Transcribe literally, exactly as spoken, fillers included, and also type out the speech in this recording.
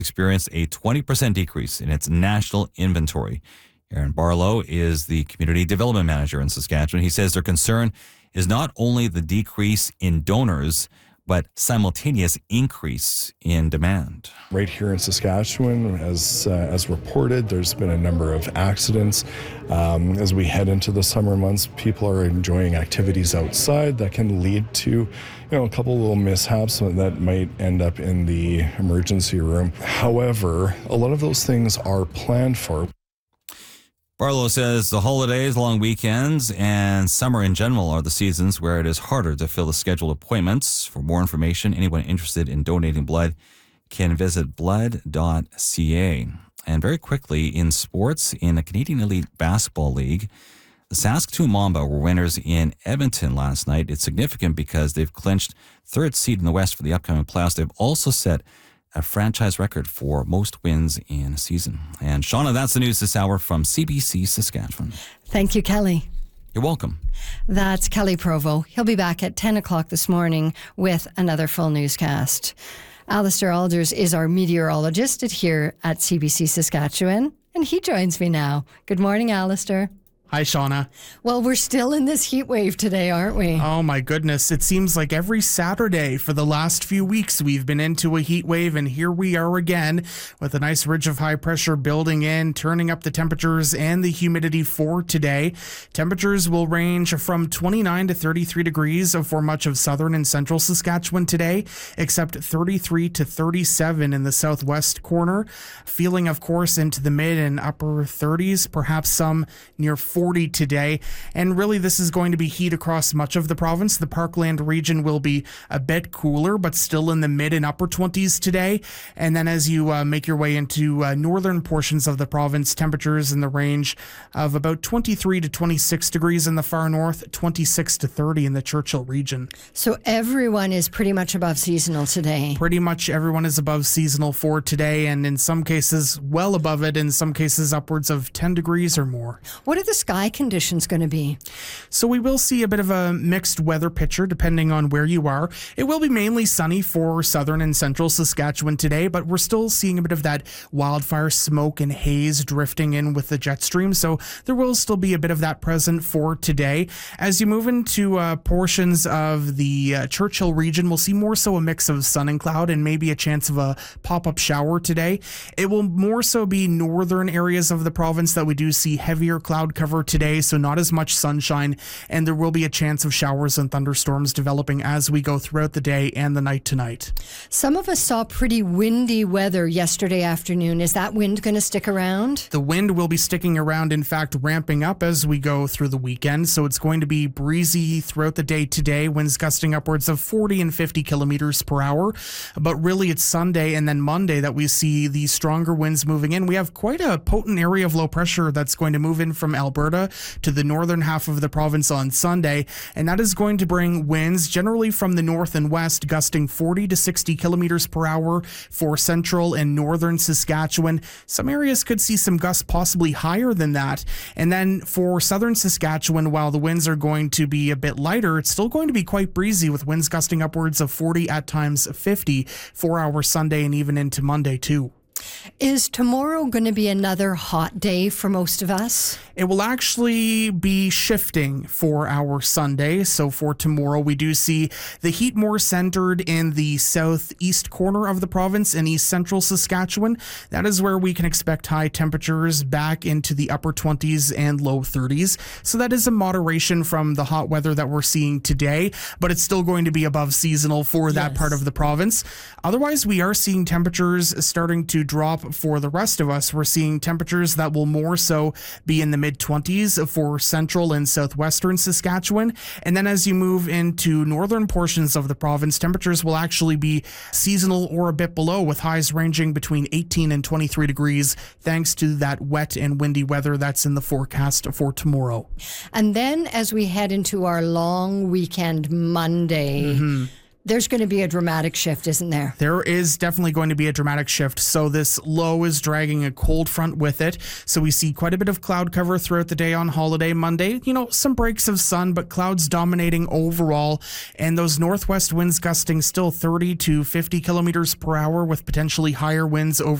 experienced a twenty percent decrease in its national inventory. Aaron Barlow is the Community Development Manager in Saskatchewan. He says their concern is not only the decrease in donors, but simultaneous increase in demand. Right here in Saskatchewan, as uh, as reported, there's been a number of accidents. Um, as we head into the summer months, people are enjoying activities outside that can lead to, you know, a couple little mishaps that might end up in the emergency room. However, a lot of those things are planned for. Barlow says the holidays, long weekends, and summer in general are the seasons where it is harder to fill the scheduled appointments. For more information, anyone interested in donating blood can visit blood dot c a. And very quickly, in sports, in the Canadian Elite Basketball League, the Saskatoon Mamba were winners in Edmonton last night. It's significant because they've clinched third seed in the West for the upcoming playoffs. They've also set a franchise record for most wins in a season. And Shauna, that's the news this hour from C B C Saskatchewan. Thank you, Kelly. You're welcome. That's Kelly Provo. He'll be back at ten o'clock this morning with another full newscast. Alistair Alders is our meteorologist at here at C B C Saskatchewan, and he joins me now. Good morning, Alistair. Hi, Shauna. Well, we're still in this heat wave today, aren't we? Oh, my goodness. It seems like every Saturday for the last few weeks we've been into a heat wave, and here we are again with a nice ridge of high pressure building in, turning up the temperatures and the humidity for today. Temperatures will range from twenty-nine to thirty-three degrees for much of southern and central Saskatchewan today, except thirty-three to thirty-seven in the southwest corner. Feeling, of course, into the mid and upper thirties, perhaps some near forty today, and really this is going to be heat across much of the province. The Parkland region will be a bit cooler, but still in the mid and upper twenties today. And then as you uh, make your way into uh, northern portions of the province, temperatures in the range of about twenty-three to twenty-six degrees in the far north, twenty-six to thirty in the Churchill region. So everyone is pretty much above seasonal today. Pretty much everyone is above seasonal for today, and in some cases well above it, in some cases upwards of ten degrees or more. What are the sky conditions going to be? So we will see a bit of a mixed weather picture depending on where you are. It will be mainly sunny for southern and central Saskatchewan today, but we're still seeing a bit of that wildfire smoke and haze drifting in with the jet stream, so there will still be a bit of that present for today. As you move into uh, portions of the uh, Churchill region, we'll see more so a mix of sun and cloud and maybe a chance of a pop-up shower today. It will more so be northern areas of the province that we do see heavier cloud cover today, so not as much sunshine, and there will be a chance of showers and thunderstorms developing as we go throughout the day and the night tonight. Some of us saw pretty windy weather yesterday afternoon. Is that wind going to stick around? The wind will be sticking around, in fact, ramping up as we go through the weekend, so it's going to be breezy throughout the day today, winds gusting upwards of forty and fifty kilometers per hour, but really it's Sunday and then Monday that we see the stronger winds moving in. We have quite a potent area of low pressure that's going to move in from Alberta to the northern half of the province on Sunday, and that is going to bring winds generally from the north and west gusting forty to sixty kilometers per hour for central and northern Saskatchewan. Some areas could see some gusts possibly higher than that, and then for southern Saskatchewan, while the winds are going to be a bit lighter, it's still going to be quite breezy with winds gusting upwards of forty, at times fifty, for our Sunday and even into Monday too. Is tomorrow going to be another hot day for most of us? It will actually be shifting for our Sunday. So for tomorrow, we do see the heat more centered in the southeast corner of the province in east central Saskatchewan. That is where we can expect high temperatures back into the upper twenties and low thirties. So that is a moderation from the hot weather that we're seeing today, but it's still going to be above seasonal for that Yes. part of the province. Otherwise, we are seeing temperatures starting to drop for the rest of us. We're seeing temperatures that will more so be in the mid-twenties for central and southwestern Saskatchewan. And then as you move into northern portions of the province, temperatures will actually be seasonal or a bit below, with highs ranging between eighteen and twenty-three degrees, thanks to that wet and windy weather that's in the forecast for tomorrow. And then as we head into our long weekend Monday, Mm-hmm. there's going to be a dramatic shift, isn't there? There is definitely going to be a dramatic shift. So this low is dragging a cold front with it. So we see quite a bit of cloud cover throughout the day on holiday Monday. You know, some breaks of sun, but clouds dominating overall. And those northwest winds gusting still thirty to fifty kilometers per hour with potentially higher winds over